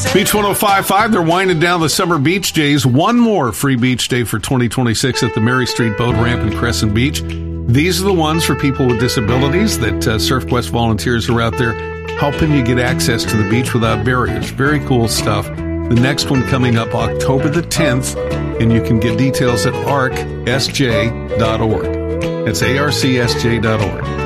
Beach 105.5, they're winding down the summer beach days. One more free beach day for 2026 at the Mary Street Boat Ramp in Crescent Beach. These are the ones for people with disabilities that SurfQuest volunteers are out there helping you get access to the beach without barriers. Very cool stuff. The next one coming up October the 10th, and you can get details at arcsj.org. That's arcsj.org.